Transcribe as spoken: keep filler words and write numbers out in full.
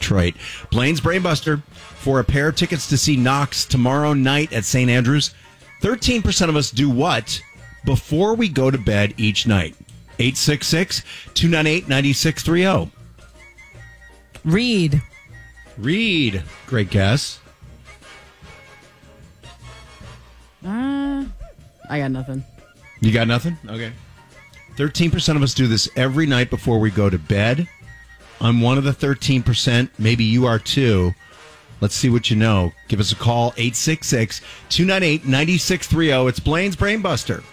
Detroit. Blaine's Brainbuster for a pair of tickets to see Knox tomorrow night at Saint Andrews. thirteen percent of us do what before we go to bed each night? eight six six, two nine eight, nine six three zero. Read. Read. Great guess. Uh, I got nothing. You got nothing? Okay. thirteen percent of us do this every night before we go to bed. I'm one of the thirteen percent. Maybe you are too. Let's see what you know. Give us a call, eight six six, two nine eight, nine six three zero. It's Blaine's Brainbuster.